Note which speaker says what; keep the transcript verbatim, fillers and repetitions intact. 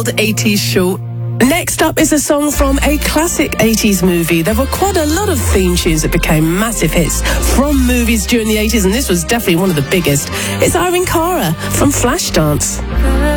Speaker 1: eighties show. Next up is a song from a classic eighties movie. There were quite a lot of theme tunes that became massive hits from movies during the eighties, and this was definitely one of the biggest. It's Irene Cara from Flashdance.